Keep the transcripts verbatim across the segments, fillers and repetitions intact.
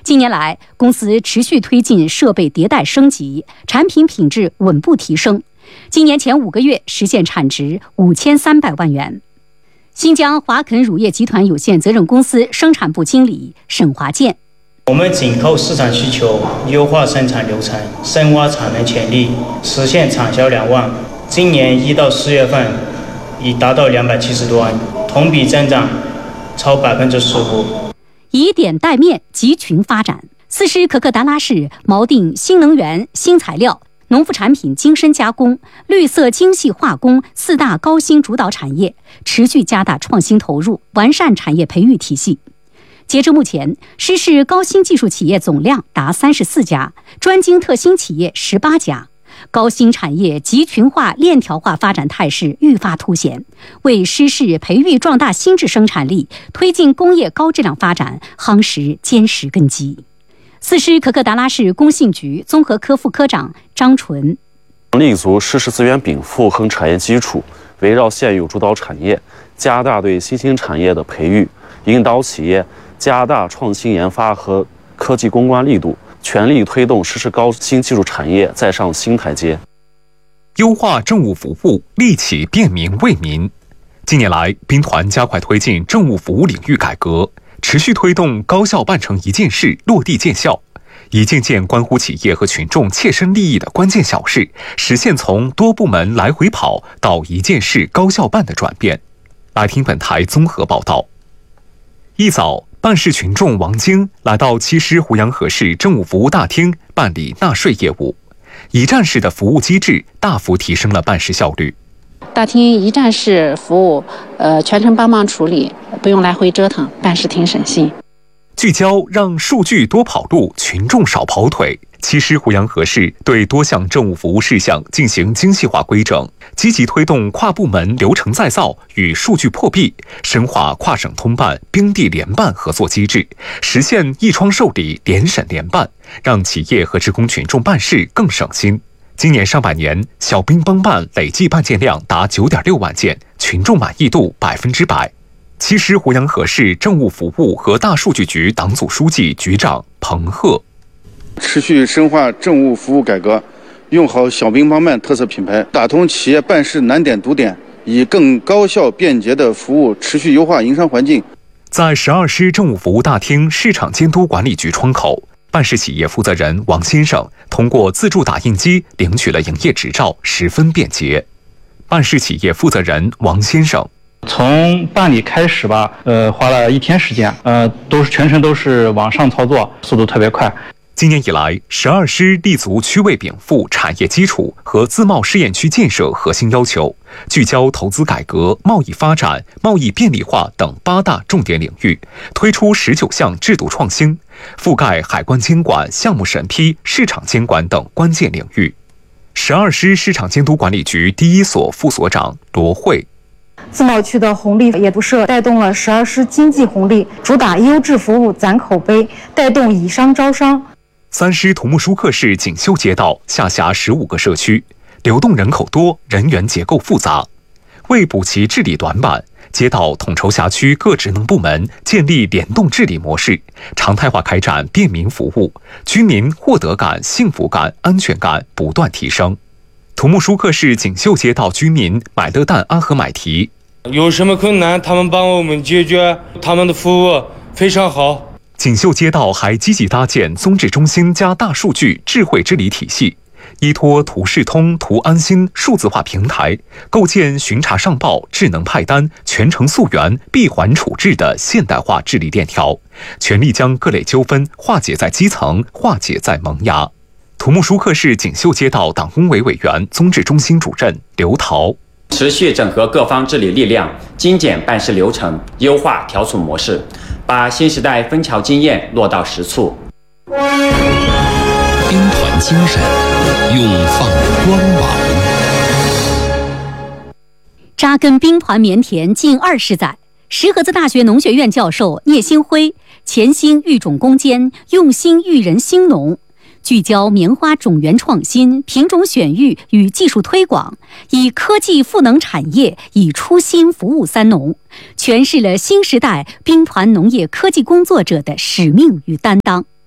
近年来，公司持续推进设备迭代升级，产品品质稳步提升。今年前五个月实现产值五千三百万元。新疆华肯乳业集团有限责任公司生产部经理沈华建： 我们紧扣市场需求，优化生产流程，深挖产能潜力，实现产销两万。今年一到四月份已达到两百七十多万，同比增长超百分之十五。 以点带面，集群发展。四狮可可达拉市锚定新能源、新材料、农副产品精深加工、绿色精细化工四大高新主导产业，持续加大创新投入，完善产业培育体系。截至目前，狮市高新技术企业总量达三十四家，专精特新企业十八家。高新产业集群化、链条化发展态势愈发凸显，为狮市培育壮大新质生产力、推进工业高质量发展夯实坚实根基。四狮可可达拉市工信局综合科副科长张纯： 立足狮市资源禀赋和产业基础，围绕现有主导产业，加大对新兴产业的培育，引导企业加大创新研发和科技攻关力度，全力推动狮市高新技术产业再上新台阶。 优化政务服务，利企便民为民。近年来，兵团加快推进政务服务领域改革，持续推动高效办成一件事落地见效，一件件关乎企业和群众切身利益的关键小事，实现从多部门来回跑到一件事高效办的转变。来听本台综合报道。一早，办事群众王晶来到七狮胡杨河市政务服务大厅办理纳税业务，一站式的服务机制大幅提升了办事效率。 大厅一站式服务，呃，全程帮忙处理，不用来回折腾，办事挺省心。 聚焦让数据多跑路，群众少跑腿。七狮胡杨河市对多项政务服务事项进行精细化规整，积极推动跨部门流程再造与数据破壁，深化跨省通办、兵地联办合作机制，实现一窗受理、联审联办，让企业和职工群众办事更省心。今年上半年，小兵帮办累计办件量达 九点六万件，群众满意度百分之百。七狮胡杨河市政务服务和大数据局党组书记、局长彭鹤： 持续深化政务服务改革，用好小兵帮办特色品牌，打通企业办事难点堵点，以更高效便捷的服务持续优化营商环境。 在十二狮政务服务大厅市场监督管理局窗口，办事企业负责人王先生通过自助打印机领取了营业执照，十分便捷。办事企业负责人王先生： 从办理开始吧，呃，花了一天时间，呃，都是全程都是网上操作，速度特别快。 今年以来，十二狮立足区位禀赋、产业基础和自贸试验区建设核心要求，聚焦投资改革、贸易发展、贸易便利化等八大重点领域，推出十九项制度创新，覆盖海关监管、项目审批、市场监管等关键领域。十二狮市场监督管理局第一所副所长罗慧： 自贸区的红利也不设，带动了十二狮经济红利，主打优质服务攒口碑，带动以商招商。 三狮土木舒克市锦绣街道下辖十五个社区，流动人口多，人员结构复杂。为补齐治理短板，街道统筹辖区各职能部门建立联动治理模式，常态化开展便民服务，居民获得感、幸福感、安全感不断提升。土木舒克市锦绣街道居民买乐蛋阿和买提： 有什么困难，他们帮我们解决，他们的服务非常好。 锦绣街道还积极搭建综治中心加大数据智慧治理体系，依托图视通、图安心数字化平台，构建巡查上报、智能派单、全程溯源、闭环处置的现代化治理链条，全力将各类纠纷化解在基层，化解在萌芽。土木舒克市锦绣街道党工委委员、综治中心主任刘桃： 持续整合各方治理力量，精简办事流程，优化调处模式，把新时代分桥经验落到实处。 兵团精神永放光芒。 扎根兵团棉田近二十载，石河子大学农学院教授聂新辉潜心育种攻坚，用心育人兴农，聚焦棉花种源创新、品种选育与技术推广，以科技赋能产业，以初心服务三农，诠释了新时代兵团农业科技工作者的使命与担当。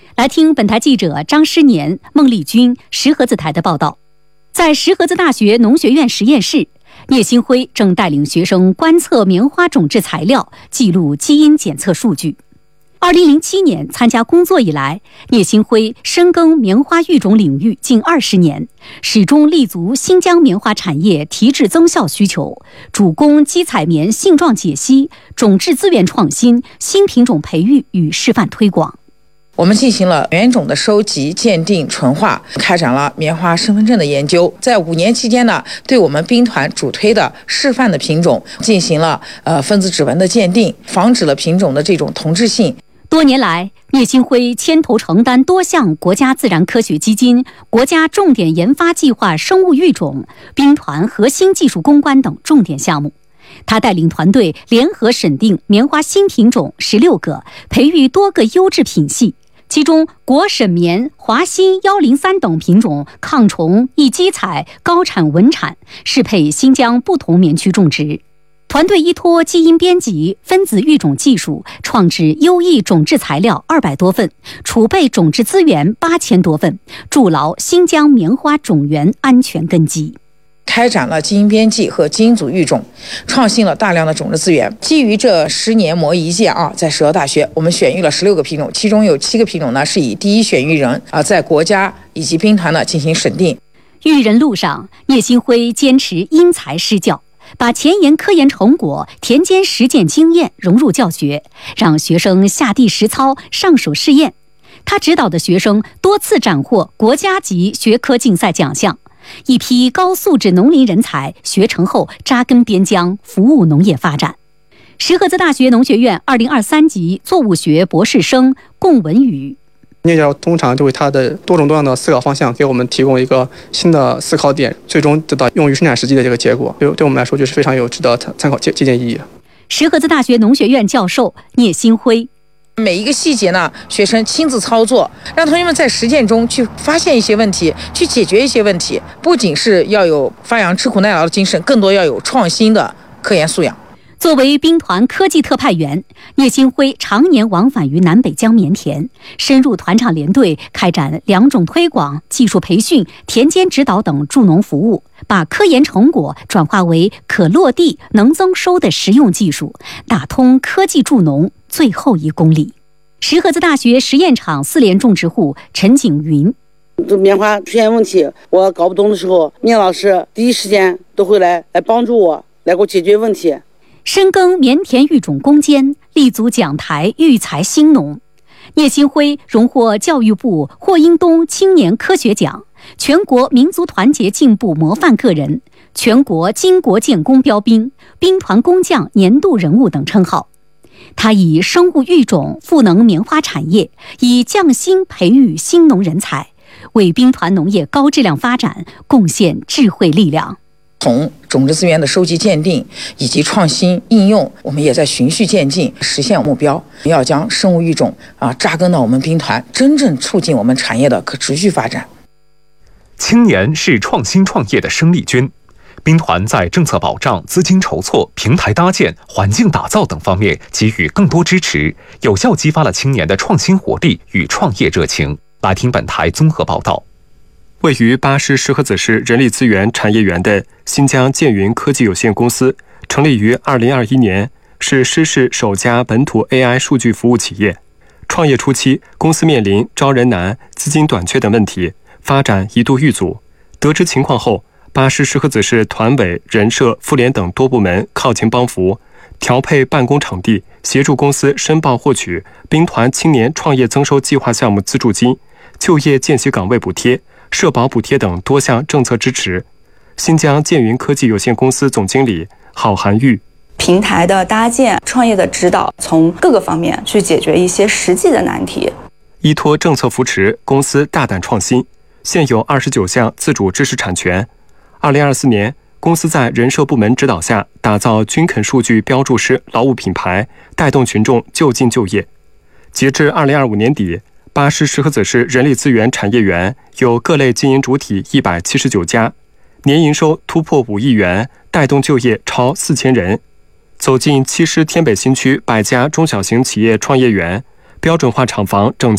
来听本台记者张诗年、孟丽君、石河子台的报道。在石河子大学农学院实验室，聂新辉正带领学生观测棉花种质材料，记录基因检测数据。二零零七年参加工作以来，聂新辉深耕棉花育种领域近二十年，始终立足新疆棉花产业提质增效需求，主攻基采棉性状解析、种质资源创新、新品种培育与示范推广。 我们进行了原种的收集、鉴定、纯化，开展了棉花身份证的研究。在五年期间呢，对我们兵团主推的示范的品种进行了呃分子指纹的鉴定，防止了品种的这种同质性。 多年来，聂新辉牵头承担多项国家自然科学基金、国家重点研发计划生物育种、兵团核心技术攻关等重点项目。他带领团队联合审定棉花新品种十六个，培育多个优质品系。其中，国审棉、华新幺零三等品种抗虫、易基采、高产稳产，适配新疆不同棉区种植。团队依托基因编辑、分子育种技术，创制优异种质材料二百多份，储备种质资源八千多份，筑牢新疆棉花种源安全根基。 开展了基因编辑和基因组育种，创新了大量的种子资源。基于这十年磨一剑啊，在石河大学，我们选育了十六个品种，其中有七个品种呢是以第一选育人啊，在国家以及兵团呢进行审定。 育人路上，聂新辉坚持因材施教，把前沿科研成果、田间实践经验融入教学，让学生下地实操、上手试验。他指导的学生多次斩获国家级学科竞赛奖项。一批高素质农林人才学成后扎根边疆，服务农业发展。石河子大学农学院二零二三级作物学博士生龚文宇。 聂教通常就为他的多种多样的思考方向给我们提供一个新的思考点，最终得到用于生产实际的这个结果，对对我们来说就是非常有值得参考借鉴意义。 石河子大学农学院教授聂新辉。 每一个细节呢，学生亲自操作，让同学们在实践中去发现一些问题，去解决一些问题。不仅是要有发扬吃苦耐劳的精神，更多要有创新的科研素养。 作为兵团科技特派员，聂新辉常年往返于南北疆棉田，深入团场连队，开展良种推广、技术培训、田间指导等助农服务，把科研成果转化为可落地、能增收的实用技术，打通科技助农最后一公里。石河子大学实验场四联种植户陈景云。 这棉花出现问题，我搞不懂的时候，聂老师第一时间都会来来帮助我，来给我解决问题。 深耕棉田育种攻坚，立足讲台育才兴农。聂新辉荣获教育部霍英东青年科学奖、全国民族团结进步模范个人、全国巾帼建功标兵、兵团工匠年度人物等称号。他以生物育种赋能棉花产业，以匠心培育新农人才，为兵团农业高质量发展贡献智慧力量。 从种子资源的收集鉴定以及创新应用，我们也在循序渐进实现目标，要将生物育种啊扎根到我们兵团，真正促进我们产业的可持续发展。 青年是创新创业的生力军。兵团在政策保障、资金筹措、平台搭建、环境打造等方面给予更多支持，有效激发了青年的创新活力与创业热情。来听本台综合报道。 位于巴师石河子市人力资源产业园的新疆建云科技有限公司，成立于二零二一年，是师市首家本土 A I 数据服务企业。创业初期，公司面临招人难、资金短缺等问题，发展一度遇阻。得知情况后，巴师石河子市团委、人社、妇联等多部门靠前帮扶，调配办公场地，协助公司申报获取兵团青年创业增收计划项目资助金、就业见习岗位补贴、社保补贴等多项政策支持。新疆建云科技有限公司总经理郝涵玉： 平台的搭建、创业的指导，从各个方面去解决一些实际的难题。 依托政策扶持，公司大胆创新，现有二十九项自主知识产权。二零二四年，公司在人社部门指导下，打造均肯数据标注师劳务品牌，带动群众就近就业。截至二零二五年底，巴师石河子市人力资源产业园有各类经营主体一百七十九家，年营收突破五亿元，带动就业超四千人。走进七师天北新区百家中小型企业创业园，标准化厂房整